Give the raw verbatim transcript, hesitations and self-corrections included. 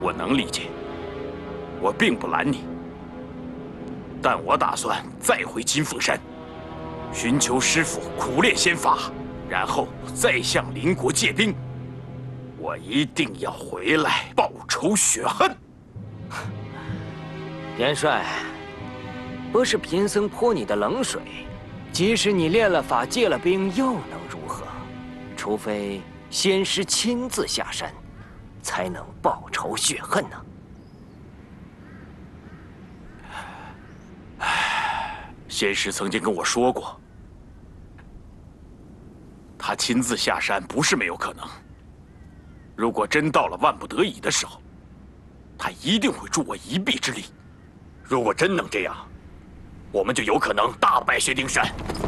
我能理解，我并不拦你，但我打算再回金凤山，寻求师傅苦练仙法，然后再向邻国借兵。我一定要回来报仇雪恨。 元帅，不是贫僧泼你的冷水，即使你练了法、借了兵，又能如何？除非仙师亲自下山，才能报仇雪恨呢。 仙师曾经跟我说过，他亲自下山不是没有可能。如果真到了万不得已的时候，他一定会助我一臂之力。如果真能这样，我们就有可能大败薛丁山，